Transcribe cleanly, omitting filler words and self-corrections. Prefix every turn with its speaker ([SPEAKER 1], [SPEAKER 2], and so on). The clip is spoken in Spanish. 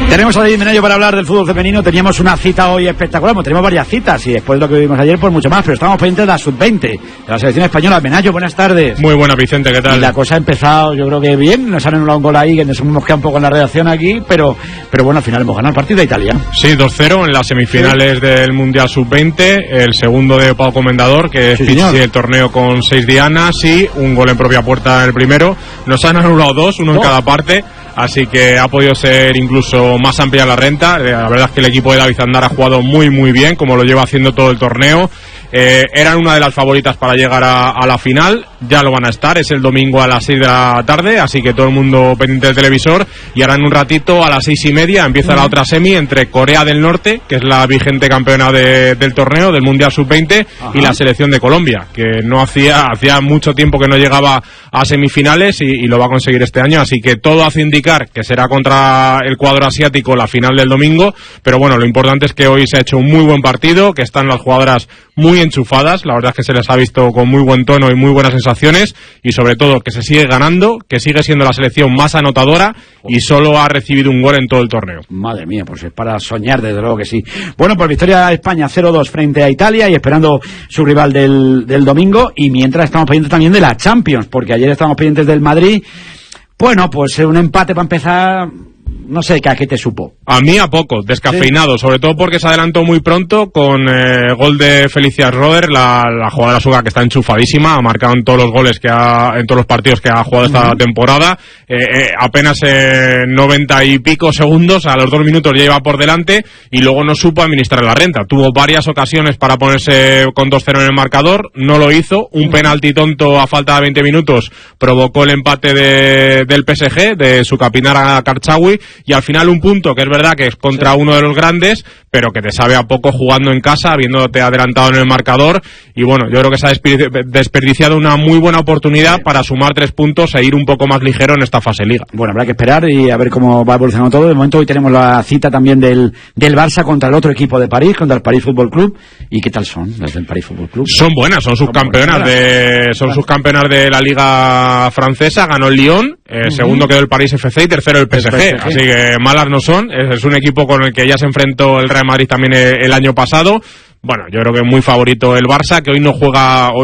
[SPEAKER 1] Tenemos a David Menayo para hablar del fútbol femenino. Teníamos una cita hoy espectacular, tenemos varias citas y después de lo que vimos ayer, pues mucho más, pero estamos pendientes de la sub-20, de la selección española. Menayo, buenas tardes.
[SPEAKER 2] Muy buena, Vicente, ¿qué tal?
[SPEAKER 1] Y la cosa ha empezado, yo creo que bien, nos han anulado un gol ahí, que nos hemos quedado un poco en la redacción aquí, pero bueno, al final hemos ganado el partido de Italia.
[SPEAKER 2] Sí, 2-0 en las semifinales del Mundial Sub-20, el segundo de Pau Comendador, que
[SPEAKER 1] sí,
[SPEAKER 2] el torneo con 6 dianas y un gol en propia puerta en el primero. Nos han anulado dos, uno en cada parte. Así que ha podido ser incluso más amplia la renta. La verdad es que el equipo de David Zandar ha jugado muy muy bien, como lo lleva haciendo todo el torneo. Eran una de las favoritas para llegar a la final. Ya lo van a estar, es el domingo a las 6 de la tarde, así que todo el mundo pendiente del televisor. Y ahora en un ratito, a las 6:30, empieza la otra semi entre Corea del Norte, que es la vigente campeona del torneo, del Mundial Sub-20, y la selección de Colombia, que no hacía mucho tiempo que no llegaba a semifinales y lo va a conseguir este año. Así que todo hace indicar que será contra el cuadro asiático la final del domingo. Pero bueno, lo importante es que hoy se ha hecho un muy buen partido, que están las jugadoras muy enchufadas. La verdad es que se les ha visto con muy buen tono y muy buenas sensaciones, y sobre todo que se sigue ganando, que sigue siendo la selección más anotadora y solo ha recibido un gol en todo el torneo.
[SPEAKER 1] Madre mía, pues es para soñar, desde luego que sí. Bueno, pues victoria de España 0-2 frente a Italia y esperando su rival del domingo, y mientras estamos pendientes también de la Champions, porque ayer estábamos pendientes del Madrid. Bueno, pues un empate para empezar. No sé, ¿a qué te supo?
[SPEAKER 2] A mí a poco, descafeinado, sobre todo porque se adelantó muy pronto con gol de Felicia Roder, la jugadora sueca, que está enchufadísima, ha marcado en todos los goles en todos los partidos que ha jugado esta temporada. Apenas 90 y pico segundos, a los 2 minutos ya iba por delante, y luego no supo administrar la renta. Tuvo varias ocasiones para ponerse con 2-0 en el marcador, no lo hizo. Un penalti tonto a falta de 20 minutos provocó el empate del PSG, de su capitana Karchaoui. Y al final un punto que es verdad que es contra uno de los grandes, pero que te sabe a poco jugando en casa, habiéndote adelantado en el marcador. Y bueno, yo creo que se ha desperdiciado una muy buena oportunidad para sumar 3 puntos e ir un poco más ligero en esta fase liga.
[SPEAKER 1] Bueno, habrá que esperar y a ver cómo va evolucionando todo. De momento hoy tenemos la cita también del Barça contra el otro equipo de París, contra el París Fútbol Club. ¿Y qué tal son las del París Fútbol Club?
[SPEAKER 2] Son buenas, son subcampeonas subcampeonas de la liga francesa. Ganó el Lyon, segundo quedó el París FC y tercero el PSG. Así que malas no son. Es un equipo con el que ya se enfrentó el Real Madrid también el año pasado. Bueno, yo creo que es muy favorito el Barça, que hoy no juega.